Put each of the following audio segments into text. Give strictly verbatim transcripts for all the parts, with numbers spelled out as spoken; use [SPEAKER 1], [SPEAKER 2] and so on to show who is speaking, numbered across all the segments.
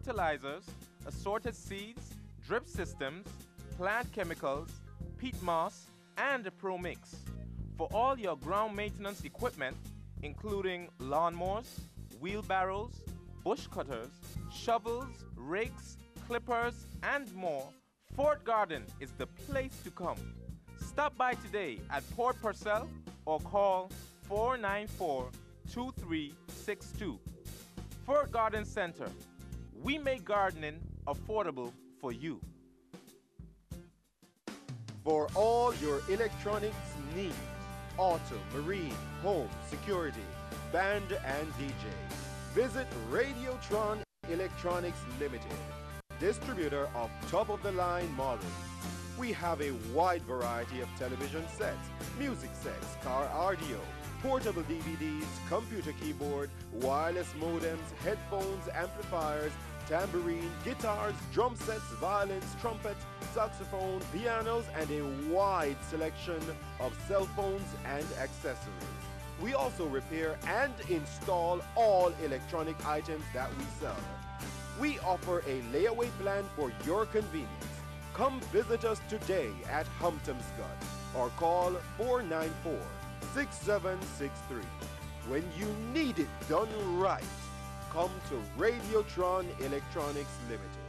[SPEAKER 1] fertilizers, assorted seeds, drip systems, plant chemicals, peat moss, and a Pro Mix. For all your ground maintenance equipment, including lawnmowers, wheelbarrows, bush cutters, shovels, rakes, clippers, and more, Fort Garden is the place to come. Stop by today at Port Purcell or call four nine four, two three six two. Fort Garden Center. We make gardening affordable for you.
[SPEAKER 2] For all your electronics needs, auto, marine, home, security, band, and D J, visit Radiotron Electronics Limited, distributor of top-of-the-line models. We have a wide variety of television sets, music sets, car audio, portable D V Ds, computer keyboard, wireless modems, headphones, amplifiers, tambourine, guitars, drum sets, violins, trumpets, saxophone, pianos, and a wide selection of cell phones and accessories. We also repair and install all electronic items that we sell. We offer a layaway plan for your convenience. Come visit us today at Humptomscott or call four nine four, six seven six three. When you need it done right, come to Radiotron Electronics Limited.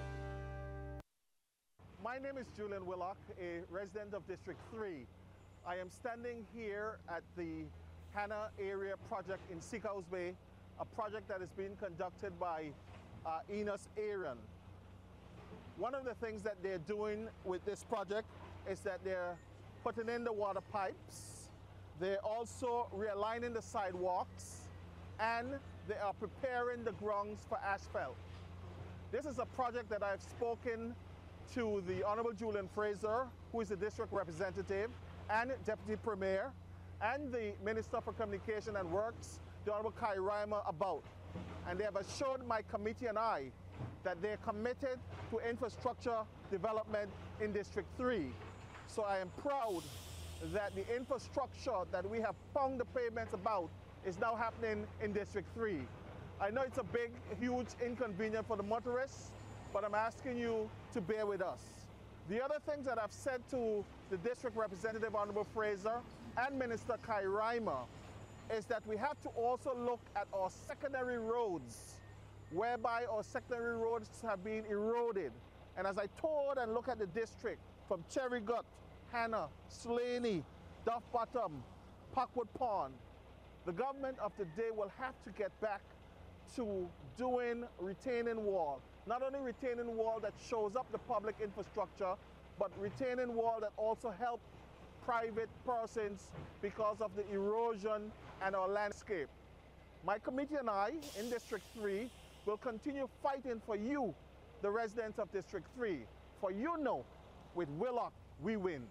[SPEAKER 3] My name is Julian Willock, a resident of District three. I am standing here at the Hannah Area Project in Seacoast Bay, a project that is being conducted by uh, Enos Aaron. One of the things that they're doing with this project is that they're putting in the water pipes, they're also realigning the sidewalks, and they are preparing the grounds for asphalt. This is a project that I've spoken to the Honorable Julian Fraser, who is the district representative, and Deputy Premier, and the Minister for Communication and Works, the Honorable Kai Reimer, about. And they have assured my committee and I that they're committed to infrastructure development in District three. So I am proud that the infrastructure that we have found the pavements about is now happening in District three. I know it's a big, huge inconvenience for the motorists, but I'm asking you to bear with us. The other things that I've said to the District Representative Honorable Fraser and Minister Kai Reimer is that we have to also look at our secondary roads, whereby our secondary roads have been eroded. And as I toured and look at the district from Cherry Gut, Hannah, Slaney, Duff Bottom, Parkwood Pond, the government of the day will have to get back to doing retaining wall. Not only retaining wall that shows up the public infrastructure, but retaining wall that also help private persons because of the erosion and our landscape. My committee and I in District three will continue fighting for you, the residents of District three. For you know, with Willock, we win.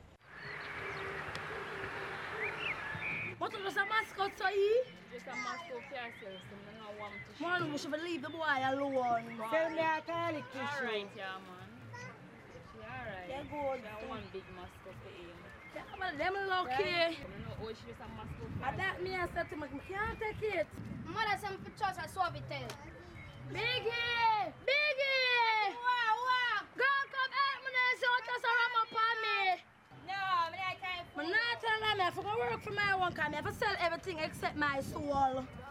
[SPEAKER 4] What was a mascot, so he?
[SPEAKER 5] Just a mascot for yourself, so I don't want to shoot.
[SPEAKER 4] Man, we should leave the boy alone. Tell me I can't lick this show.
[SPEAKER 5] Alright, yeah, man. She alright.
[SPEAKER 4] Yeah, good.
[SPEAKER 5] She have one big mascot for him.
[SPEAKER 4] Yeah, but them lucky.
[SPEAKER 5] Right? I don't know how she just a mascot for
[SPEAKER 4] I that me I said to me, I can't take it.
[SPEAKER 6] Mother sent pictures I saw it tell.
[SPEAKER 4] Biggie! Biggie!
[SPEAKER 6] Wow, wow.
[SPEAKER 4] Go come help me now, so just a ram up on me.
[SPEAKER 6] No, but I can't.
[SPEAKER 4] I'm not telling them I have to go work for my one, because I have to sell everything except my soul.